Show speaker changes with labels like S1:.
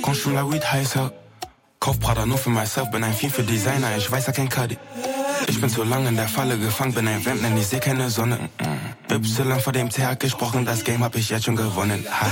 S1: Consume la Weed heißer. Kauf Prada nur für myself, bin ein Fiend für Designer, ich weiß ja kein Cuddy. Ich bin zu lang in der Falle gefangen, bin ein Vamp, denn ich seh keine Sonne. Y vor dem TH gesprochen, das Game hab ich jetzt schon gewonnen. Ha.